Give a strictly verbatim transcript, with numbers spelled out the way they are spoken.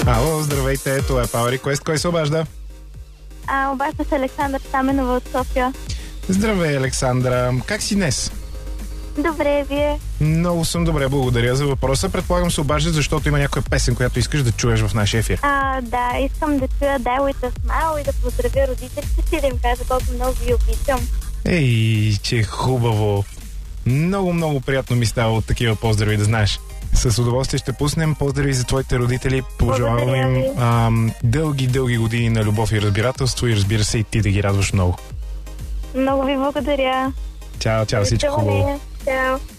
Ало, здравейте, това е Power Request. Кой се обажда? А, обажда се Александър Стаменова от София. Здравей, Александра. Как си днес? Добре, вие? Много съм добре, благодаря за въпроса. Предполагам се обажда, защото има някоя песен, която искаш да чуеш в нашия ефир. А, да, искам да чуя Die With A Smile и да поздравя родителите си, да им кажа колко много ви обичам. Ей, че хубаво. Много, много приятно ми става от такива поздрави, да знаеш. С удоволствие ще пуснем поздрави за твоите родители. Пожелавам им ам, дълги, дълги години на любов и разбирателство и разбира се и ти да ги радваш много. Много ви благодаря. Чао, чао, всичко хубаво. Чао.